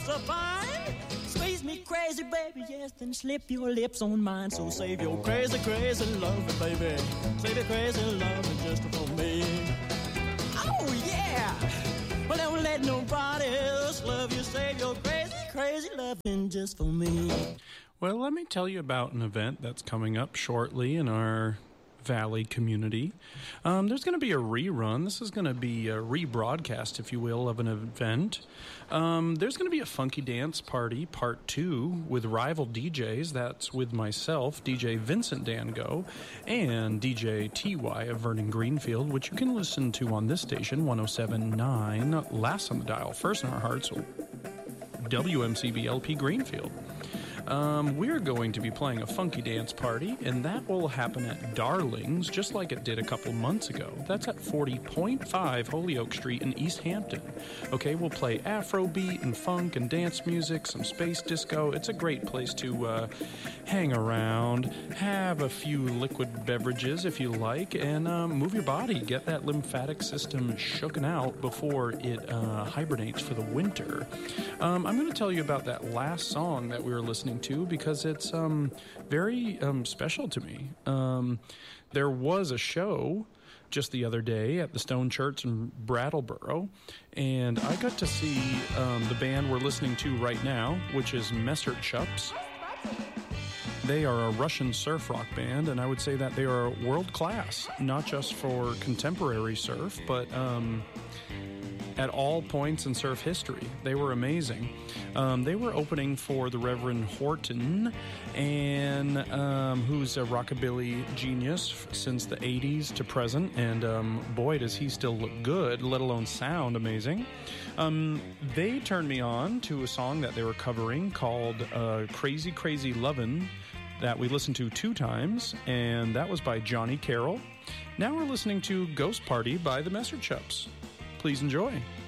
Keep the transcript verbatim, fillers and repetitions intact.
so fine. Squeeze me crazy, baby, yes, then slip your lips on mine. So save your crazy, crazy loving, baby. Save your crazy loving just for me. Oh, yeah! Well, don't let nobody else love you. Save your crazy, crazy loving just for me. Well, let me tell you about an event that's coming up shortly in our Valley community. Um, there's going to be a rerun. This is going to be a rebroadcast, if you will, of an event. Um, there's going to be a funky dance party, part two, with rival D Js. That's with myself, D J Vincent Dango, and D J T Y of Vernon Greenfield, which you can listen to on this station, one oh seven point nine, last on the dial, first in our hearts, W M C B L P Greenfield. Um, we're going to be playing a funky dance party, and that will happen at Darling's, just like it did a couple months ago. That's at forty point five Holyoke Street in East Hampton. Okay, we'll play Afrobeat and funk and dance music, some space disco. It's a great place to uh, hang around, have a few liquid beverages if you like, and um, move your body, get that lymphatic system shooken out before it uh, hibernates for the winter. Um, I'm going to tell you about that last song that we were listening to because it's um, very um, special to me. Um, there was a show just the other day at the Stone Church in Brattleboro, and I got to see um, the band we're listening to right now, which is Messerchups. They are a Russian surf rock band, and I would say that they are world class, not just for contemporary surf, but um, at all points in surf history. They were amazing. Um, they were opening for the Reverend Horton, and um, who's a rockabilly genius since the eighties to present, and um, boy, does he still look good, let alone sound amazing. Um, they turned me on to a song that they were covering called uh, Crazy Crazy Lovin', that we listened to two times, and that was by Johnny Carroll. Now we're listening to Ghost Party by the Messerchups. Please enjoy.